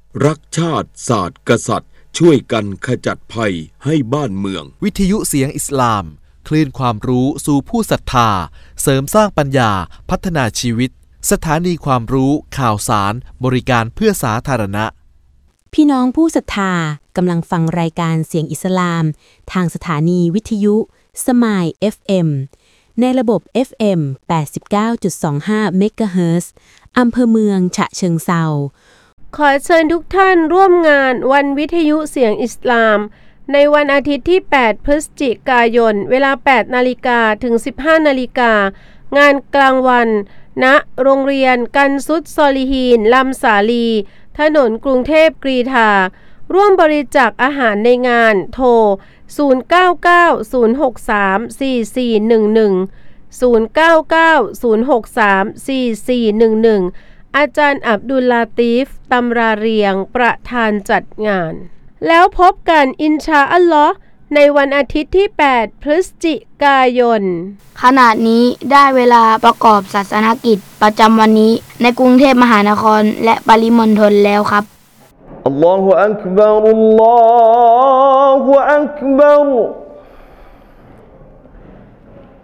รักชาติศาสตร์กษัตริย์ช่วยกันขจัดภัยให้บ้านเมืองวิทยุเสียงอิสลามคลื่นความรู้สู่ผู้ศรัทธาเสริมสร้างปัญญาพัฒนาชีวิตสถานีความรู้ข่าวสารบริการเพื่อสาธารณะพี่น้องผู้ศรัทธากำลังฟังรายการเสียงอิสลามทางสถานีวิทยุสมาย FM ในระบบ FM 89.25 เมกะเฮิรตซ์อำเภอเมืองฉะเชิงเทราขอเชิญทุกท่านร่วมงานวันวิทยุเสียงอิสลามในวันอาทิตย์ที่ 8 พฤศจิกายน เวลา 8 นาฬิกาถึง 15 นาฬิกางานกลางวันณโรงเรียนกันซุดซอลิฮีนลำสาลีถนนกรุงเทพกรีฑาร่วมบริจาคอาหารในงานโทร 0990634411 0990634411 อาจารย์อับดุลลาตีฟตำราเรียงประธานจัดงานแล้วพบกันอินชาอัลลอฮ์ในวันอาทิตย์ที่ 8 พฤศจิกายนขณะนี้ได้เวลาประกอบศาสนกิจประจำวันนี้ในกรุงเทพมหานครและปริมณฑลแล้วครับอัลลอฮุอักบัรอัลลอฮุอักบัร